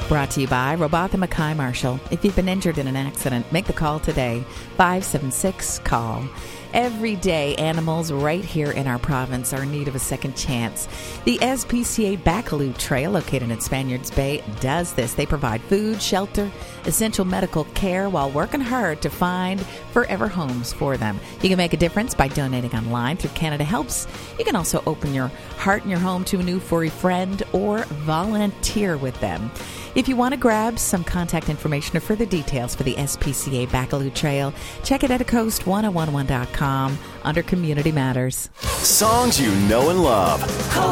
Brought to you by Robatha Mackay Marshall. If you've been injured in an accident, make the call today. 576-CALL. Every day, animals right here in our province are in need of a second chance. The SPCA Baccalieu Trail, located in Spaniards Bay, does this. They provide food, shelter, essential medical care while working hard to find forever homes for them. You can make a difference by donating online through Canada Helps. You can also open your heart and your home to a new furry friend or volunteer with them. If you want to grab some contact information or further details for the SPCA Baccalieu Trail, check it at coast1011.com under Community Matters. Songs you know and love.